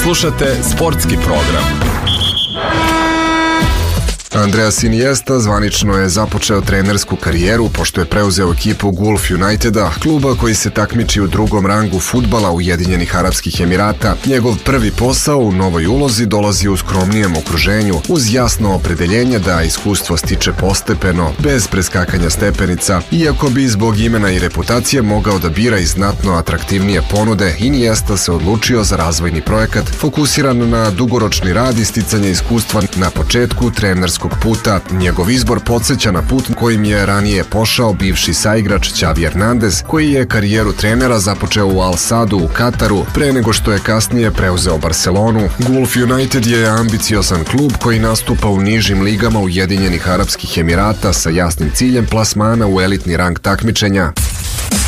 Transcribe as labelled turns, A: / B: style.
A: Slušate sportski program.
B: Andreas Iniesta zvanično je započeo trenersku karijeru pošto je preuzeo ekipu Gulf Uniteda, kluba koji se takmiči u drugom rangu fudbala Ujedinjenih Arapskih Emirata. Njegov prvi posao u novoj ulozi dolazi u skromnijem okruženju, uz jasno opredeljenje da iskustvo stiče postepeno, bez preskakanja stepenica. Iako bi zbog imena i reputacije mogao da bira i znatno atraktivnije ponude, Iniesta se odlučio za razvojni projekat fokusiran na dugoročni rad i sticanje iskustva na početku trenerskog puta. Njegov izbor podsjeća na put kojim je ranije pošao bivši saigrač Xavi Hernandez, koji je karijeru trenera započeo u Al Sadu u Kataru, pre nego što je kasnije preuzeo Barcelonu. Gulf United je ambiciozan klub koji nastupa u nižim ligama Ujedinjenih Arapskih Emirata sa jasnim ciljem plasmana u elitni rang takmičenja.